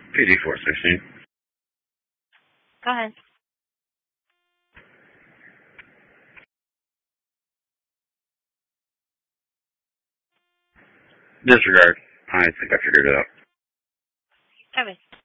PD 416. Go ahead. Disregard. I think I figured it out. Okay.